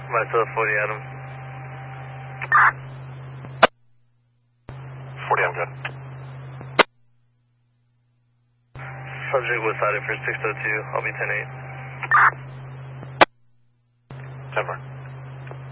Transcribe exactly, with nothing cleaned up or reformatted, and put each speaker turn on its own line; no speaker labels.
Myself, forty Adams.
forty, I'm good.
Subject was cited for six oh two. I'll be ten eight.
ten more.